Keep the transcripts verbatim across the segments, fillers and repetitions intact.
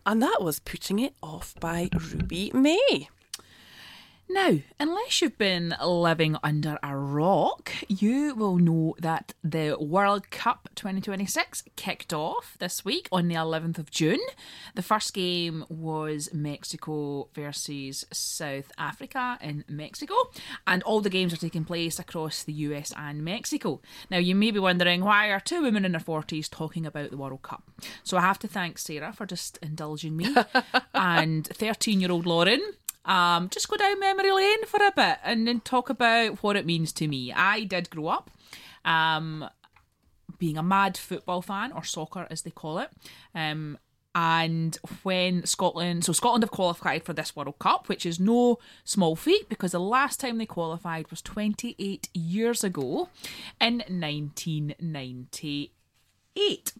And that was Putting It Off by Ruby May. Now, unless you've been living under a rock, you will know that the World Cup twenty twenty-six kicked off this week on the eleventh of June. The first game was Mexico versus South Africa in Mexico, and all the games are taking place across the U S and Mexico. Now, you may be wondering, why are two women in their forties talking about the World Cup? So I have to thank Sarah for just indulging me and thirteen-year-old Lauren. Um, just go down memory lane for a bit and then talk about what it means to me. I did grow up um, being a mad football fan, or soccer as they call it. Um, and when Scotland, so Scotland have qualified for this World Cup, which is no small feat because the last time they qualified was twenty-eight years ago in nineteen ninety-eight.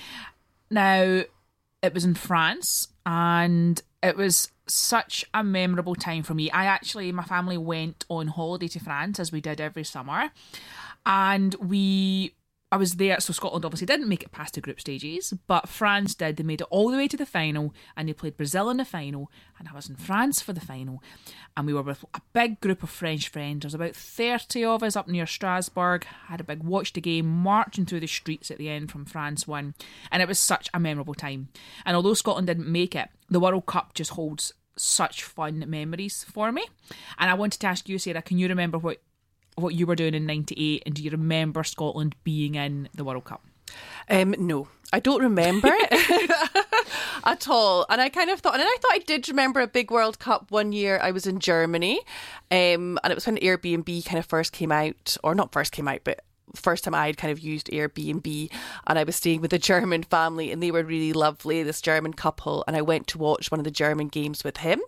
Now, it was in France, and it was such a memorable time for me. I actually, my family went on holiday to France, as we did every summer, and we, I was there, so Scotland obviously didn't make it past the group stages, but France did. They made it all the way to the final, and they played Brazil in the final, and I was in France for the final, and we were with a big group of French friends. There's about thirty of us up near Strasbourg, had a big watch the game, marching through the streets at the end from France one, and it was such a memorable time. And although Scotland didn't make it, the World Cup just holds such fun memories for me. And I wanted to ask you, Sarah, can you remember what what you were doing in ninety-eight, and do you remember Scotland being in the World Cup? Um, no, I don't remember it at all. And I kind of thought, and I thought I did remember a big World Cup one year. I was in Germany, um, and it was when Airbnb kind of first came out, or not first came out, but first time I had kind of used Airbnb, and I was staying with a German family, and they were really lovely, this German couple, and I went to watch one of the German games with him.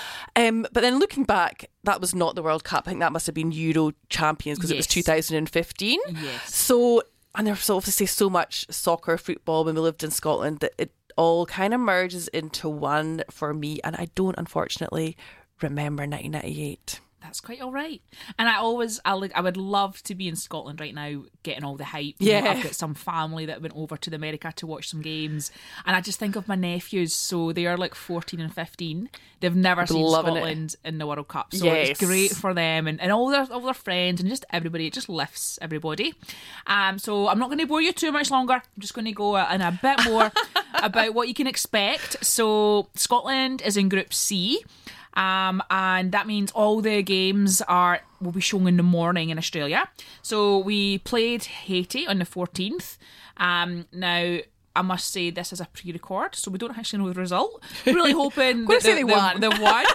Um, but then looking back, that was not the World Cup. I think that must have been Euro champions, because yes. It was two thousand fifteen. Yes. So, and there's obviously so much soccer, football when we lived in Scotland that it all kind of merges into one for me, and I don't unfortunately remember nineteen ninety-eight. That's quite all right. And I always, I, like, I would love to be in Scotland right now, getting all the hype. You yeah. know, I've got some family that went over to America to watch some games. And I just think of my nephews. So they are like fourteen and fifteen. They've never seen Scotland it. in the World Cup. So yes. it's great for them and, and all their all their friends and just everybody. It just lifts everybody. Um, so I'm not going to bore you too much longer. I'm just going to go in a bit more about what you can expect. So Scotland is in Group C. Um, and that means all the games are will be shown in the morning in Australia. So we played Haiti on the fourteenth. Um, now, I must say this is a pre-record, so we don't actually know the result. Really hoping that they the, won. The, the won.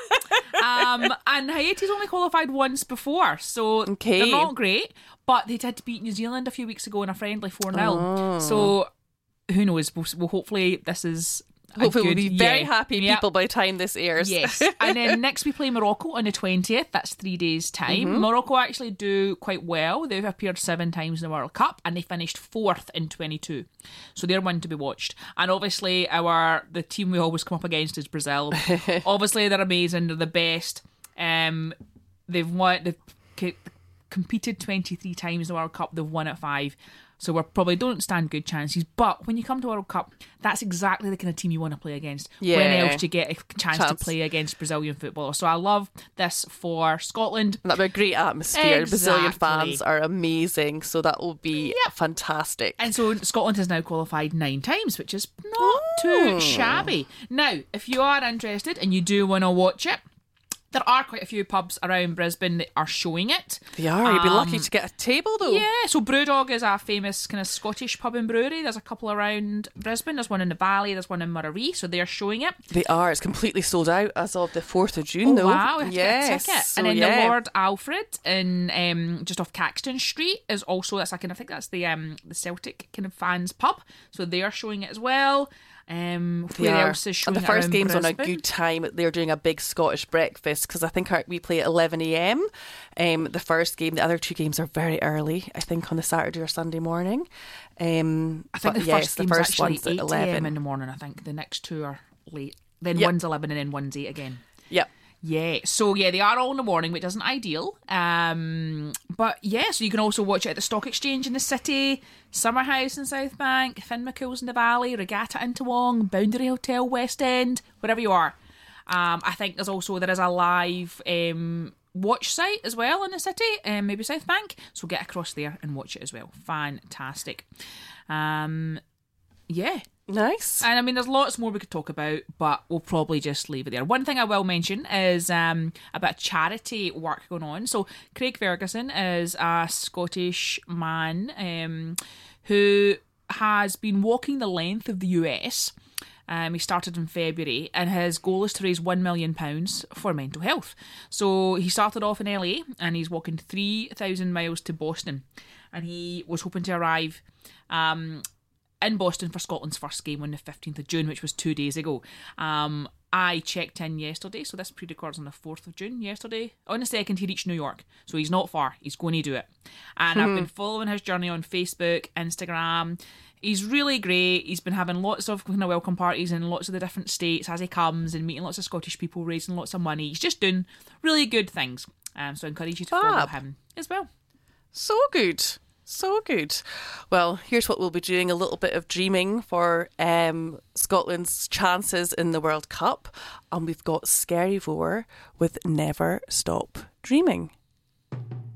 um, and Haiti's only qualified once before, so okay. they're not great. But they did beat New Zealand a few weeks ago in a friendly four nil. Oh. So who knows? We'll, we'll hopefully this is. Hopefully good, we'll be very yeah. happy Yep. people by the time this airs. Yes. And then next we play Morocco on the twentieth. That's three days' time. Mm-hmm. Morocco actually do quite well. They've appeared seven times in the World Cup, and they finished fourth in twenty-two. So they're one to be watched. And obviously our the team we always come up against is Brazil. Obviously they're amazing. They're the best. Um, they've won. They've c- competed twenty-three times in the World Cup. They've won at five. So we probably don't stand good chances. But when you come to World Cup, that's exactly the kind of team you want to play against. Yeah. When else do you get a chance, chance to play against Brazilian footballers? So I love this for Scotland. That'll be a great atmosphere. Exactly. Brazilian fans are amazing, so that will be Yep. fantastic. And so Scotland has now qualified nine times, which is not Oh. too shabby. Now, if you are interested and you do want to watch it, there are quite a few pubs around Brisbane that are showing it. They are. You'd be lucky Um, to get a table, though. Yeah, so Brewdog is a famous kind of Scottish pub and brewery. There's a couple around Brisbane. There's one in the Valley. There's one in Murray. So they're showing it. They are. It's completely sold out as of the fourth of June, Oh, though. wow. We have to yes. get a ticket. So, and then yeah. the Lord Alfred in um, just off Caxton Street is also, that's like, I think that's the um, the Celtic kind of fans pub. So they're showing it as well. Um, They where are. else is showing And the it first around game's on a Brisbane? good time. They're doing a big Scottish breakfast because I think our, we play at eleven a.m. Um, the first game. The other two games are very early, I think, on the Saturday or Sunday morning. Um, I think but the yes, first the game's first actually one's at eight eleven a.m. in the morning, I think. The next two are late. Then Yep. one's eleven and then one's eight again. Yep. Yeah, so yeah, they are all in the morning, which isn't ideal. Um, but yeah, so you can also watch it at the Stock Exchange in the city, Summer House in South Bank, Finn McCool's in the Valley, Regatta in Toowong, Boundary Hotel West End, wherever you are. Um, I think there's also there is a live um, watch site as well in the city, um, maybe South Bank. So get across there and watch it as well. Fantastic. Um, yeah. Nice. And I mean, there's lots more we could talk about, but we'll probably just leave it there. One thing I will mention is um, a bit of charity work going on. So Craig Ferguson is a Scottish man um, who has been walking the length of the U S. Um, he started in February, and his goal is to raise one million pounds for mental health. So he started off in L A, and he's walking three thousand miles to Boston. And he was hoping to arrive Um, in Boston for Scotland's first game on the fifteenth of June, which was two days ago. Um, I checked in yesterday, so this pre-records on the fourth of June, yesterday. On the second, he reached New York, so he's not far. He's going to do it. And I've been following his journey on Facebook, Instagram. He's really great. He's been having lots of kind of welcome parties in lots of the different states as he comes and meeting lots of Scottish people, raising lots of money. He's just doing really good things. Um, so I encourage you to follow Fab. him as well. So good. So good. Well, here's what we'll be doing, a little bit of dreaming for um, Scotland's chances in the World Cup. And we've got Scary Voar with Never Stop Dreaming.